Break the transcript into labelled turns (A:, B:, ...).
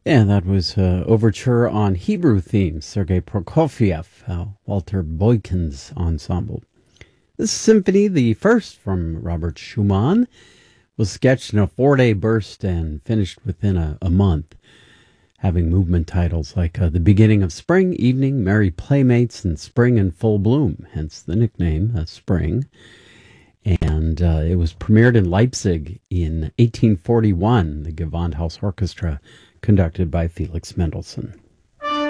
A: And that was Overture on Hebrew themes, Sergei Prokofiev, Walter Boykin's ensemble. This symphony, the first from Robert Schumann, was sketched in a 4-day burst and finished within a month, having movement titles like The Beginning of Spring, Evening, Merry Playmates, and Spring in Full Bloom, hence the nickname, Spring. And it was premiered in Leipzig in 1841, the Gewandhaus Orchestra, conducted by Felix Mendelssohn.